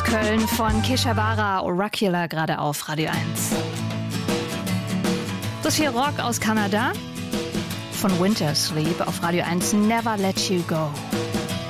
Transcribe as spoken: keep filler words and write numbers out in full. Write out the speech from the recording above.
Köln von Keshavara, Oracular gerade auf Radio eins. Das hier Rock aus Kanada von Winter Sleep auf Radio eins, Never Let You Go.